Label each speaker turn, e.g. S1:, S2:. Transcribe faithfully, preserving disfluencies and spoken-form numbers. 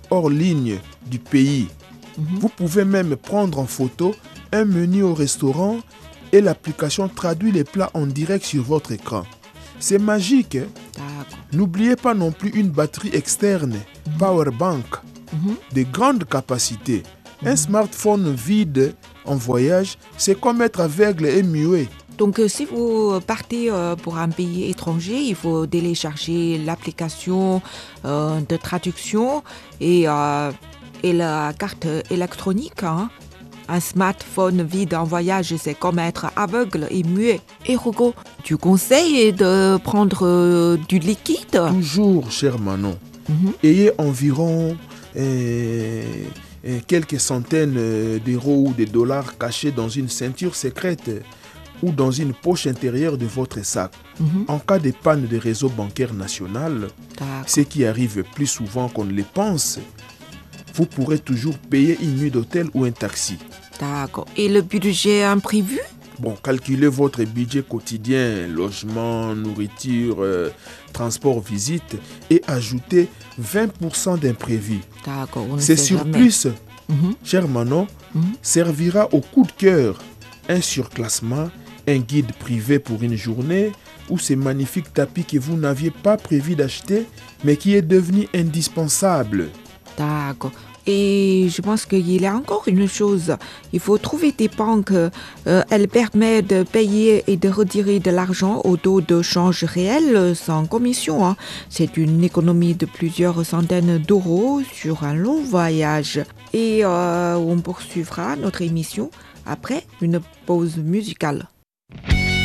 S1: hors ligne du pays. Mm-hmm. Vous pouvez même prendre en photo un menu au restaurant et l'application traduit les plats en direct sur votre écran. C'est magique. Hein? N'oubliez pas non plus une batterie externe, mm-hmm. Powerbank, mm-hmm. de grande capacité. Mm-hmm. Un smartphone vide en voyage, c'est comme être aveugle et muet.
S2: Donc, euh, si vous partez euh, pour un pays étranger, il faut télécharger l'application euh, de traduction et, euh, et la carte électronique. Hein. Un smartphone vide en voyage, c'est comme être aveugle et muet. Et Hugo, tu conseilles de prendre euh, du liquide?
S1: Toujours, cher Manon. Mm-hmm. Ayez environ euh, euh, quelques centaines d'euros ou de dollars cachés dans une ceinture secrète ou dans une poche intérieure de votre sac. Mm-hmm. En cas de panne de réseau bancaire national, ce qui arrive plus souvent qu'on ne le pense, vous pourrez toujours payer une nuit d'hôtel ou un taxi.
S2: D'accord. Et le budget imprévu?
S1: Bon, calculez votre budget quotidien, logement, nourriture, euh, transport, visite et ajoutez vingt pour cent d'imprévu.
S2: D'accord.
S1: Ce surplus, mm-hmm. cher Manon, mm-hmm. servira au coup de cœur, un surclassement, un guide privé pour une journée ou ce magnifique tapis que vous n'aviez pas prévu d'acheter mais qui est devenu indispensable.
S2: D'accord. Et je pense qu'il y a encore une chose. Il faut trouver des banques. Euh, elles permettent de payer et de retirer de l'argent au taux de change réel sans commission. Hein. C'est une économie de plusieurs centaines d'euros sur un long voyage. Et euh, on poursuivra notre émission après une pause musicale.